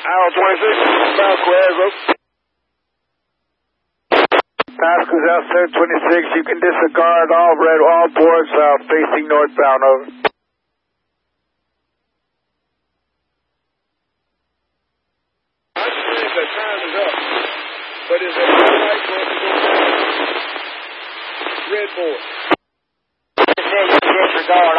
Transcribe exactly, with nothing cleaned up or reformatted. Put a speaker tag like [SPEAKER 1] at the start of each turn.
[SPEAKER 1] Arrow twenty-six, South Cuervo. Pascal's out there, twenty-six. You can disregard all red, all boards uh, facing northbound, over. I believe that time is up. But is it light going to go down? Red board. Disregard.